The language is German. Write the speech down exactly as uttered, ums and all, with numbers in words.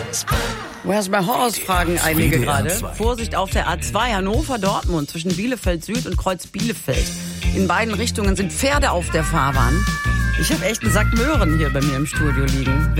Where's my horse, fragen einige gerade. Vorsicht auf der A zwei Hannover-Dortmund zwischen Bielefeld Süd und Kreuz Bielefeld. In beiden Richtungen sind Pferde auf der Fahrbahn. Ich habe echt einen Sack Möhren hier bei mir im Studio liegen.